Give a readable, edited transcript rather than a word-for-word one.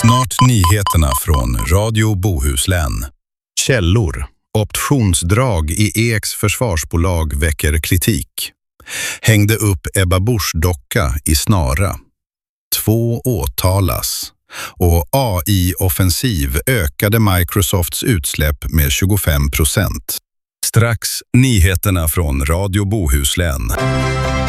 Snart nyheterna från Radio Bohuslän. Källor. Optionsdrag i EX försvarsbolag väcker kritik. Hängde upp Ebba Busch-docka i Snara. 2 åtalas. Och AI-offensiv ökade Microsofts utsläpp med 25%. Strax nyheterna från Radio Bohuslän.